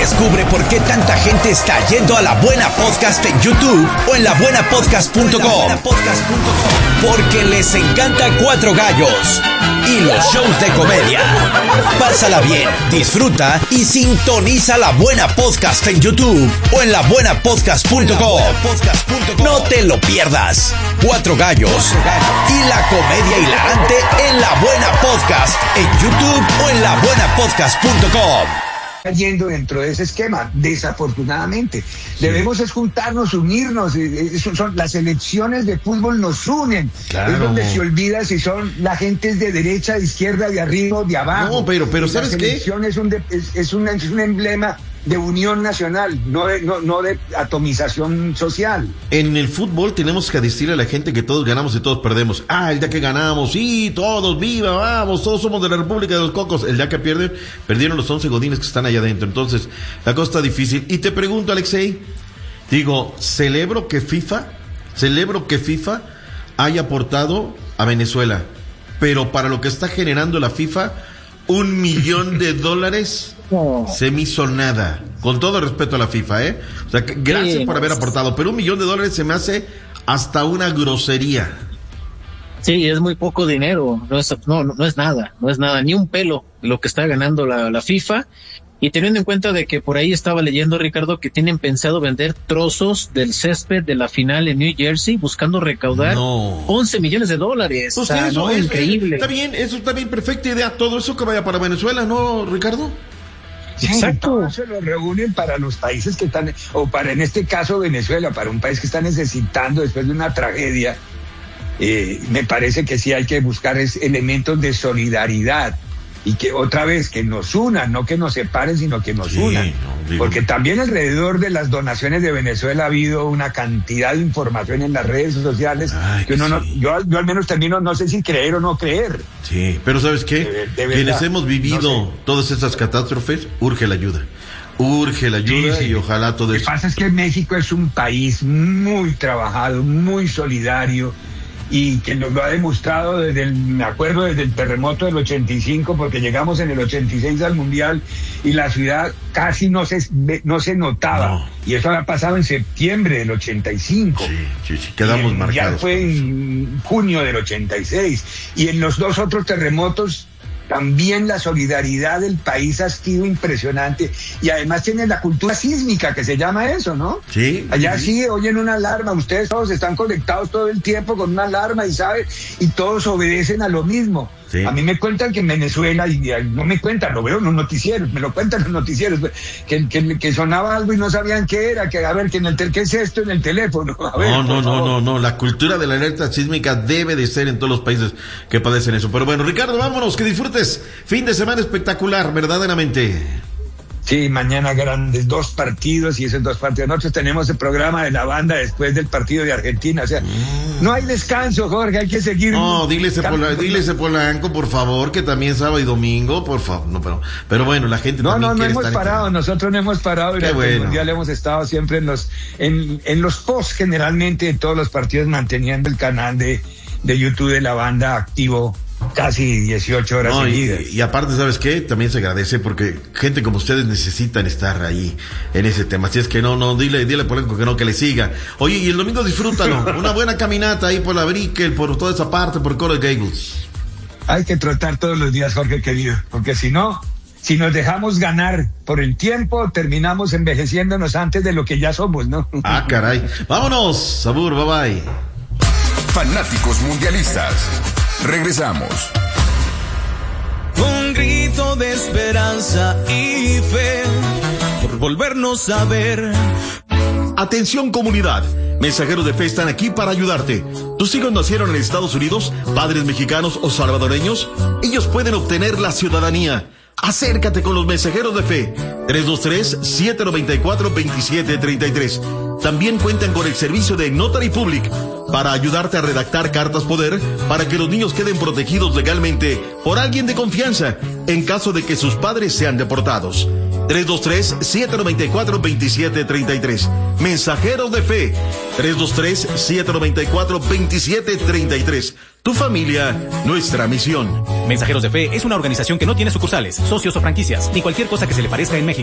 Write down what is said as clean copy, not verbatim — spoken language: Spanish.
Descubre por qué tanta gente está yendo a La Buena Podcast en YouTube o en labuenapodcast.com. Porque les encanta Cuatro Gallos y los shows de comedia. Pásala bien, disfruta y sintoniza La Buena Podcast en YouTube o en labuenapodcast.com. No te lo pierdas. Cuatro Gallos y la comedia hilarante en La Buena Podcast en YouTube o en labuenapodcast.com. Yendo dentro de ese esquema, desafortunadamente. Debemos es juntarnos, unirnos. Son las elecciones de fútbol nos unen. Claro. Es donde se olvida si son la gente es de derecha, de izquierda, de arriba o de abajo. No, pero ¿sabes qué? La selección es un emblema de unión nacional, no de atomización social. En el fútbol tenemos que decirle a la gente que todos ganamos y todos perdemos. El día que ganamos, sí, todos, viva, vamos, todos somos de la República de los Cocos. El día que pierden, perdieron los 11 godines que están allá adentro. Entonces, la cosa está difícil. Y te pregunto, Alexei, celebro que FIFA haya aportado a Venezuela, pero para lo que está generando la FIFA, $1 millón se me hizo nada. Con todo respeto a la FIFA, O sea, gracias por haber aportado, pero $1 millón se me hace hasta una grosería. Sí, es muy poco dinero, no es nada, ni un pelo lo que está ganando la FIFA. Y teniendo en cuenta de que por ahí estaba leyendo, Ricardo, que tienen pensado vender trozos del césped de la final en New Jersey, buscando recaudar $11 millones. Pues o sea, eso, increíble. Está bien, eso está bien, perfecta idea. Todo eso que vaya para Venezuela, ¿no, Ricardo? Sí, exacto. Se lo reúnen para los países que están, o para en este caso Venezuela, para un país que está necesitando después de una tragedia. Me parece que sí hay que buscar elementos de solidaridad. Y que otra vez, que nos unan, no que nos separen, sino que nos unan. Porque también alrededor de las donaciones de Venezuela ha habido una cantidad de información en las redes sociales que uno yo al menos termino, no sé si creer o no creer. Sí, pero ¿sabes qué? De verdad, quienes hemos vivido todas esas catástrofes, urge la ayuda. Sí. Y ojalá todo eso. Lo que pasa es que México es un país muy trabajado, muy solidario, y que nos lo ha demostrado me acuerdo desde el terremoto del 85, porque llegamos en el 86 al Mundial y la ciudad casi no se notaba. Y eso ha pasado en septiembre del 85. Sí, quedamos marcados. Ya fue en junio del 86. Y en los dos otros terremotos también la solidaridad del país ha sido impresionante, y además tienen la cultura sísmica, que se llama eso, ¿no? Sí. Allá sí oyen una alarma, ustedes todos están conectados todo el tiempo con una alarma y todos obedecen a lo mismo. Sí. A mí me cuentan que en Venezuela, y no me cuentan, lo veo en los noticieros, me lo cuentan en los noticieros, que sonaba algo y no sabían qué era, que a ver, ¿qué es esto en el teléfono? A ver, no, la cultura de la alerta sísmica debe de ser en todos los países que padecen eso. Pero bueno, Ricardo, vámonos, que disfrutes fin de semana espectacular, verdaderamente. Sí, mañana grandes 2 partidos, y esos 2 partidos. Nosotros tenemos el programa de la banda después del partido de Argentina. O sea, no hay descanso, Jorge, hay que seguir. No, dile ese Polanco, por favor, que también sábado y domingo, por favor. No, pero bueno, la gente también quiere estar. No hemos parado, nosotros no hemos parado. Qué bueno. El Mundial hemos estado siempre en los posts, generalmente, de todos los partidos, manteniendo el canal de YouTube de la banda activo casi 18 horas seguidas. Y aparte, ¿sabes qué? También se agradece porque gente como ustedes necesitan estar ahí en ese tema. Así es que dile a Polanco que le siga. Oye, y el domingo disfrútalo. Una buena caminata ahí por la Brickell, por toda esa parte, por Coral Gables. Hay que trotar todos los días, Jorge querido, porque si no, si nos dejamos ganar por el tiempo, terminamos envejeciéndonos antes de lo que ya somos, ¿no? Caray. Vámonos, Sabur, bye bye. Fanáticos mundialistas. Regresamos. Un grito de esperanza y fe por volvernos a ver. Atención, comunidad. Mensajeros de Fe están aquí para ayudarte. ¿Tus hijos nacieron en Estados Unidos, padres mexicanos o salvadoreños? Ellos pueden obtener la ciudadanía. Acércate con los Mensajeros de Fe. 323-794-2733. También cuentan con el servicio de Notary Public para ayudarte a redactar cartas poder para que los niños queden protegidos legalmente por alguien de confianza en caso de que sus padres sean deportados. 323-794-2733. Mensajeros de Fe. 323-794-2733. Tu familia, nuestra misión. Mensajeros de Fe es una organización que no tiene sucursales, socios o franquicias, ni cualquier cosa que se le parezca en México.